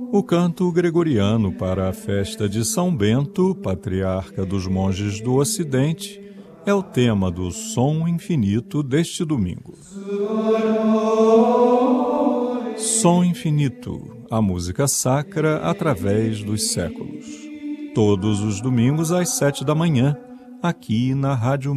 O canto gregoriano para a festa de São Bento, patriarca dos monges do Ocidente, é o tema do Som Infinito deste domingo. Som Infinito, a música sacra através dos séculos. Todos os domingos às 7 da manhã, aqui na Rádio